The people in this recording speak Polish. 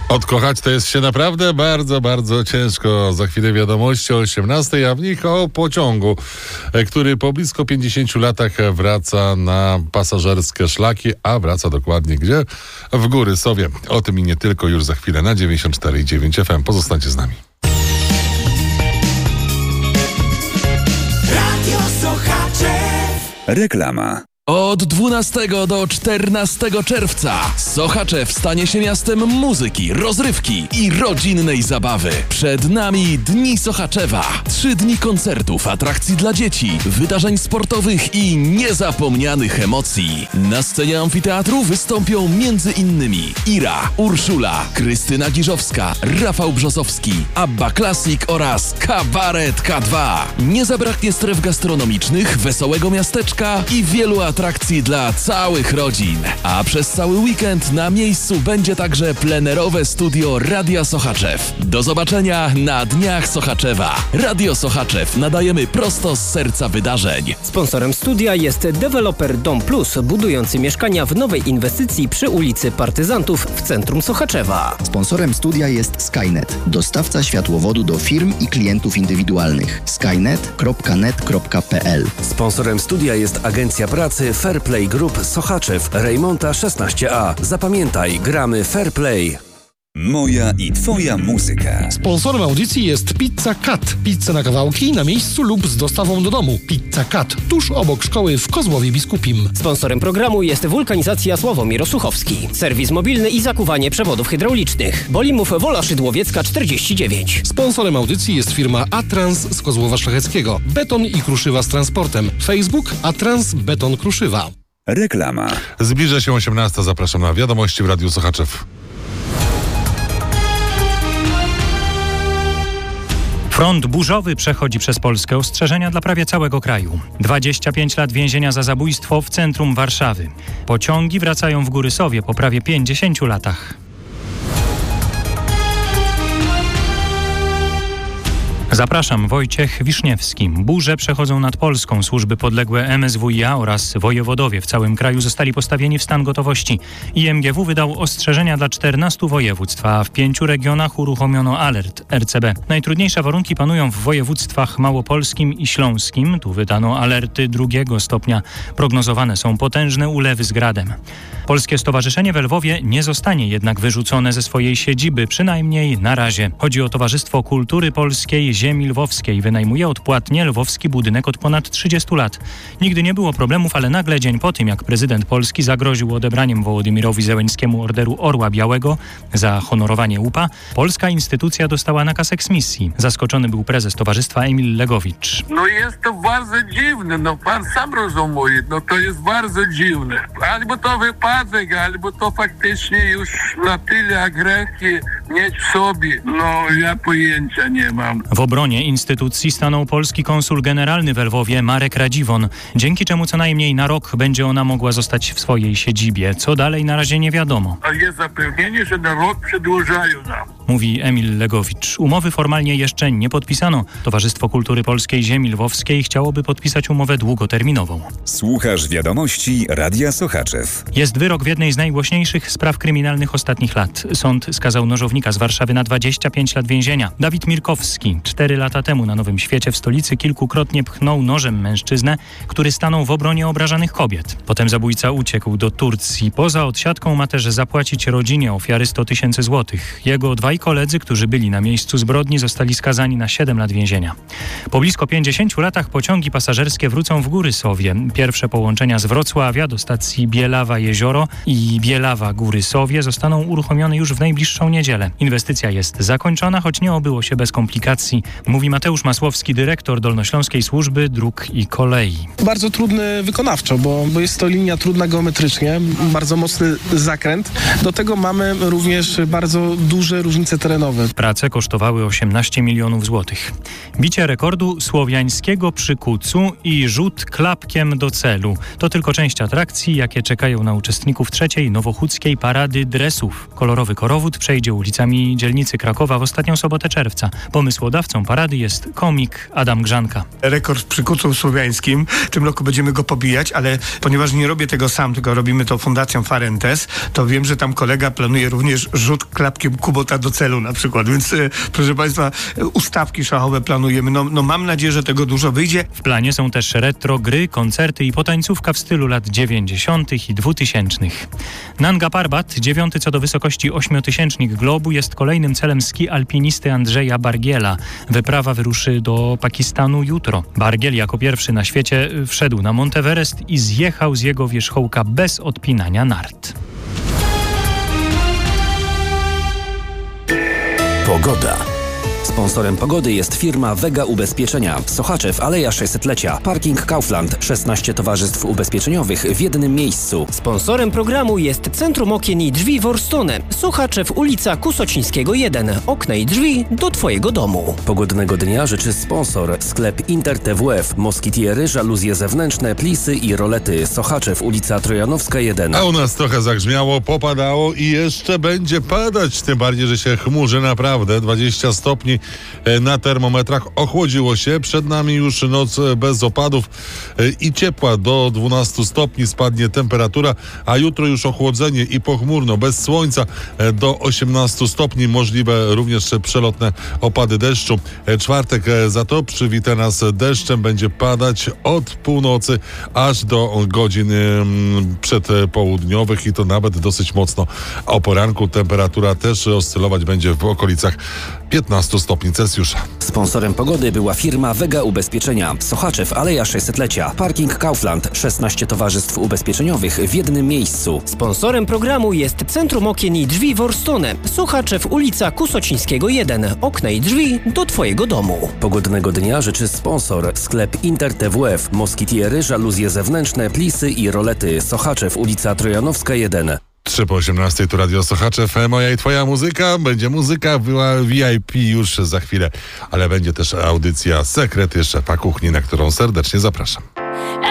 Odkochać to jest się naprawdę bardzo, bardzo ciężko. Za chwilę wiadomości o 18:00, a w nich o pociągu, który po blisko 50 latach wraca na pasażerskie szlaki, a wraca dokładnie gdzie? W Góry-Sowie. O tym i nie tylko już za chwilę na 94,9 FM. Pozostańcie z nami. Radio Sochaczew. Reklama. Od 12 do 14 czerwca Sochaczew stanie się miastem muzyki, rozrywki i rodzinnej zabawy. Przed nami Dni Sochaczewa. 3 dni koncertów, atrakcji dla dzieci, wydarzeń sportowych i niezapomnianych emocji. Na scenie amfiteatru wystąpią m.in. Ira, Urszula, Krystyna Giżowska, Rafał Brzosowski, Abba Classic oraz Kabaret K2. Nie zabraknie stref gastronomicznych, wesołego miasteczka i wielu atrakcji dla całych rodzin. A przez cały weekend na miejscu będzie także plenerowe studio Radia Sochaczew. Do zobaczenia na Dniach Sochaczewa. Radio Sochaczew nadajemy prosto z serca wydarzeń. Sponsorem studia jest deweloper Dom Plus, budujący mieszkania w nowej inwestycji przy ulicy Partyzantów w centrum Sochaczewa. Sponsorem studia jest Skynet, dostawca światłowodu do firm i klientów indywidualnych. skynet.net.pl. Sponsorem studia jest agencja pracy Fairplay Group Sochaczew, Rejmonta 16A. Zapamiętaj, gramy Fairplay. Moja i twoja muzyka. Sponsorem audycji jest Pizza Cut. Pizza na kawałki na miejscu lub z dostawą do domu. Pizza Cut, tuż obok szkoły w Kozłowie Biskupim. Sponsorem programu jest Wulkanizacja Sławomir Osuchowski. Serwis mobilny i zakuwanie przewodów hydraulicznych. Bolimów Wola Szydłowiecka 49. Sponsorem audycji jest firma Atrans z Kozłowa Szlacheckiego. Beton i kruszywa z transportem. Facebook Atrans Beton Kruszywa. Reklama. Zbliża się 18:00. Zapraszam na wiadomości w Radiu Sochaczew. Front burzowy przechodzi przez Polskę. Ostrzeżenia dla prawie całego kraju. 25 lat więzienia za zabójstwo w centrum Warszawy. Pociągi wracają w Góry-Sowie po prawie 50 latach. Zapraszam, Wojciech Wiszniewski. Burze przechodzą nad Polską. Służby podległe MSWiA oraz wojewodowie w całym kraju zostali postawieni w stan gotowości. IMGW wydał ostrzeżenia dla 14 województw, a w 5 regionach uruchomiono alert RCB. Najtrudniejsze warunki panują w województwach małopolskim i śląskim. Tu wydano alerty 2 stopnia. Prognozowane są potężne ulewy z gradem. Polskie Stowarzyszenie w Lwowie nie zostanie jednak wyrzucone ze swojej siedziby, przynajmniej na razie. Chodzi o Towarzystwo Kultury Polskiej Ziemi Lwowskiej. Wynajmuje odpłatnie lwowski budynek od ponad 30 lat. Nigdy nie było problemów, ale nagle dzień po tym, jak prezydent Polski zagroził odebraniem Wołodymyrowi Zełenskiemu Orderu Orła Białego za honorowanie łupa, polska instytucja dostała nakaz eksmisji. Zaskoczony był prezes towarzystwa Emil Legowicz. Jest to bardzo dziwne, pan sam rozumie, to jest bardzo dziwne. Albo to wypadek, albo to faktycznie już na tyle agresji mieć w sobie, ja pojęcia nie mam. W obronie instytucji stanął polski konsul generalny w Lwowie Marek Radziwon, dzięki czemu co najmniej na rok będzie ona mogła zostać w swojej siedzibie. Co dalej na razie nie wiadomo. A jest zapewnienie, że na rok przedłużają nam. Mówi Emil Legowicz. Umowy formalnie jeszcze nie podpisano. Towarzystwo Kultury Polskiej Ziemi Lwowskiej chciałoby podpisać umowę długoterminową. Słuchasz wiadomości Radia Sochaczew. Jest wyrok w jednej z najgłośniejszych spraw kryminalnych ostatnich lat. Sąd skazał nożownika z Warszawy na 25 lat więzienia. Dawid Mirkowski 4 lata temu na Nowym Świecie w stolicy kilkukrotnie pchnął nożem mężczyznę, który stanął w obronie obrażanych kobiet. Potem zabójca uciekł do Turcji. Poza odsiadką ma też zapłacić rodzinie ofiary 100 000 złotych. Jego 2 koledzy, którzy byli na miejscu zbrodni, zostali skazani na 7 lat więzienia. Po blisko 50 latach pociągi pasażerskie wrócą w Góry-Sowie. Pierwsze połączenia z Wrocławia do stacji Bielawa-Jezioro i Bielawa-Góry-Sowie zostaną uruchomione już w najbliższą niedzielę. Inwestycja jest zakończona, choć nie obyło się bez komplikacji, mówi Mateusz Masłowski, dyrektor Dolnośląskiej Służby Dróg i Kolei. Bardzo trudny wykonawczo, bo jest to linia trudna geometrycznie, bardzo mocny zakręt. Do tego mamy również bardzo duże różnice ręce terenowe. Prace kosztowały 18 milionów złotych. Bicie rekordu słowiańskiego przy kucu i rzut klapkiem do celu. To tylko część atrakcji, jakie czekają na uczestników trzeciej nowochódzkiej parady dresów. Kolorowy korowód przejdzie ulicami dzielnicy Krakowa w ostatnią sobotę czerwca. Pomysłodawcą parady jest komik Adam Grzanka. Rekord przy kucu słowiańskim. W tym roku będziemy go pobijać, ale ponieważ nie robię tego sam, tylko robimy to Fundacją Farentes, to wiem, że tam kolega planuje również rzut klapkiem kubota do celu na przykład. Więc proszę Państwa, ustawki szachowe planujemy. No mam nadzieję, że tego dużo wyjdzie. W planie są też retro gry, koncerty i potańcówka w stylu lat 90. i 2000. Nanga Parbat, 9. co do wysokości 8000 globu, jest kolejnym celem ski alpinisty Andrzeja Bargiela. Wyprawa wyruszy do Pakistanu jutro. Bargiel jako pierwszy na świecie wszedł na Mount Everest i zjechał z jego wierzchołka bez odpinania nart. Pogoda. Sponsorem pogody jest firma Vega Ubezpieczenia. Sochaczew, Aleja 600-lecia. Parking Kaufland. 16 towarzystw ubezpieczeniowych w jednym miejscu. Sponsorem programu jest Centrum Okien i Drzwi Worstone. Sochaczew, ulica Kusocińskiego 1. Okna i drzwi do Twojego domu. Pogodnego dnia życzy sponsor. Sklep Inter TWF. Moskitiery, żaluzje zewnętrzne, plisy i rolety. Sochaczew, ulica Trojanowska 1. A u nas trochę zagrzmiało, popadało i jeszcze będzie padać. Tym bardziej, że się chmurzy naprawdę. 20 stopni na termometrach. Ochłodziło się. Przed nami już noc bez opadów i ciepła. Do 12 stopni spadnie temperatura, a jutro już ochłodzenie i pochmurno, bez słońca do 18 stopni. Możliwe również przelotne opady deszczu. Czwartek za to przywita nas deszczem. Będzie padać od północy aż do godzin przedpołudniowych i to nawet dosyć mocno. A o poranku temperatura też oscylować będzie w okolicach 15 stopni Celsjusza. Sponsorem pogody była firma Vega Ubezpieczenia. Sochaczew, Aleja 600-lecia. Parking Kaufland. 16 towarzystw ubezpieczeniowych w jednym miejscu. Sponsorem programu jest Centrum Okien i Drzwi Worstone. Sochaczew, ulica Kusocińskiego 1. Okna i drzwi do Twojego domu. Pogodnego dnia życzy sponsor. Sklep Inter TWF. Moskitiery, żaluzje zewnętrzne, plisy i rolety. Sochaczew, ulica Trojanowska 1. 3 po 18 tu Radio Sochaczew. Moja i Twoja muzyka. Będzie muzyka VIP już za chwilę, ale będzie też audycja Sekret, szefa kuchni, na którą serdecznie zapraszam.